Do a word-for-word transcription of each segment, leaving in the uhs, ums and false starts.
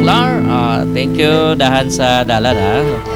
Manglar. Uh, thank you dahan sa dalan ha.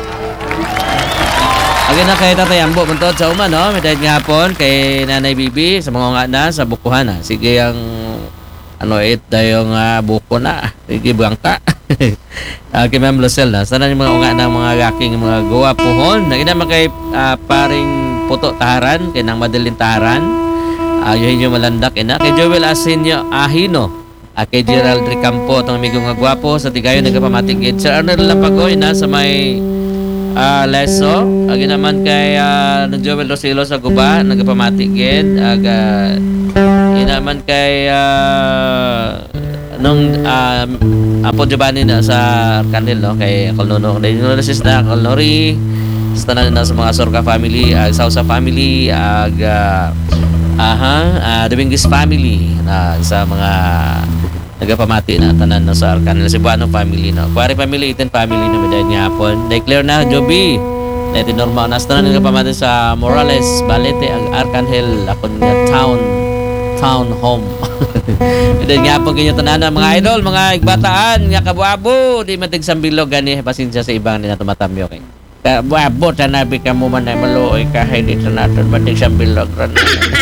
Again na kay Tatay Ambo puntod sa uma no. May dahil nga hapon kay Nanay Bibi sa mga nga na sa bukuhan ha. Sige ang ano it dayong uh, buko na. Sige bangka. uh, kay Ma'am Lucel na. Sana yung mga nga na mga gaking mga gawa puhon. Naging naman kay uh, paring puto taharan kay nang madaling taharan. Uh, yun yung malandak ina. Kay Joel Asinio Ahino. Uh, kay Gerald Ricampo itong amigo nga gwapo sa tigayon nagkapamatigid. Sir Arnold Lampagoy na sa may Uh, leso, agi naman kay uh, Joel Rosilo sa Guba, nagpamatigid, aga uh, naman kay uh, nung uh, Apo Giovanni na sa Arcandel no kay Colnono, Dinosis na Colnori, sa tanan na sa mga Sorca family, ag uh, Sausa family, ag uh, aha, uh, Dominguez family na uh, sa mga nagapamati na tanan no sa Arcangel Cebuano family no. Kuwari family, iten family no medyo niya hapon. Declare na Joby. Dito normal na tanan nagapamati sa Morales, Balete, ang Arcangel akon nga town town home. Medyo niya hapon kinyo tanan mga idol, mga igbataan nga kabuabo, di matig sambilog gani pasensya sa ibang ni na tumatamyo kay. Kabuabo tanabi ka mo man ay maluoy kahit dito naton matig sambilog ron.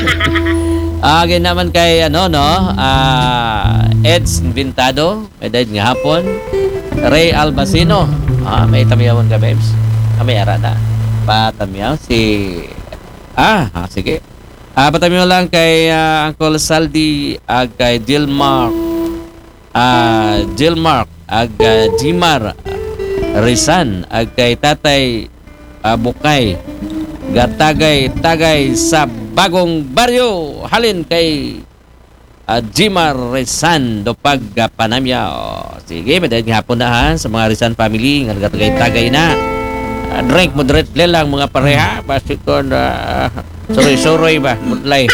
Ah, uh, naman kay ano no, ah uh, Eds Inventado, may dahil nga hapon. Ray Albacino, ah, may tamiyawan ka, babes. Ah, may ara na. Patamiyaw si Ah, ah sige. Ah, patamiyaw lang kay uh, Uncle Saldi ag kay Gilmar. Ah, Gilmar ag uh, Jimar Rizan ag kay Tatay uh, Bukay. Gatagay tagay sa Bagong Baryo halin kay uh, Jimar Rizan do pagpanamya. Sige, medyo hapon na ha sa mga Rizan family nga gatagay-tagay na. Uh, drink moderate lang mga pareha basta kon uh, suroy-suroy ba mutlay.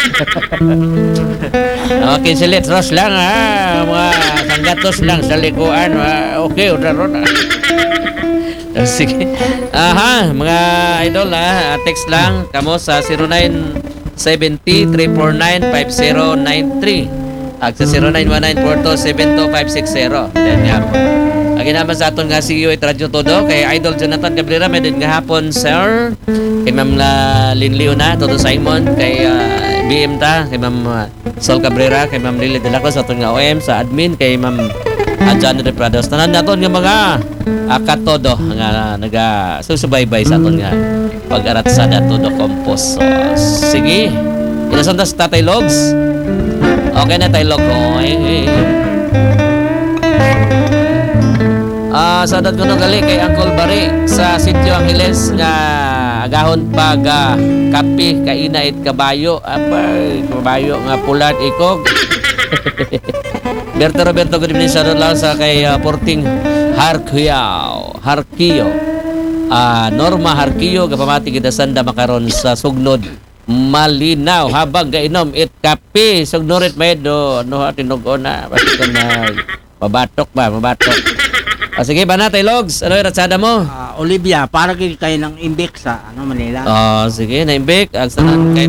Okay, silit ros lang ha mga sanggatos lang sa likuan. Uh, okay, ron. Sige. Aha, mga idol ha, text lang kamo sa zero nine seven zero three four nine five zero nine three ag sa zero nine one nine four two seven two five six zero. Then nga po. Agi naman sa aton nga C E O at Radyo Todo kay Idol Jonathan Cabrera med nga hapon sir. Kay Ma'am Lynn Leona, Todo Simon, kay uh, B M ta, kay Ma'am uh, Sol Cabrera, kay Ma'am Lily De La Cruz sa aton nga O M sa admin kay Ma'am Adjan de Prados. Tanan naton nga mga uh, katodo nga naga susubaybay sa aton nga pag-arat sa Todo Compos. So, sige. Inasan ta sa Tatay Logs. Okay na Tatay Log. Oy. Ah, uh, sa dad ko nung gali kay Uncle Bari sa Sitio Angeles nga agahon pag uh, kapi kainait kabayo apay kabayo nga pulat ikog. Berto Roberto good evening sa lang sa kay uh, Porting Harkiyo Harkiyo uh, Norma Harkiyo kapamati kita sanda makaron sa sugnod malinaw habang gainom it kape sugnorit medo ano tinugon na basta na mabatok ba mabatok. Ah, sige ba na Tay Logs? Ano yung ratsada mo? Uh, Olivia, para kayo ng imbik sa ano, Manila. Oh, sige, na imbik. Ang kay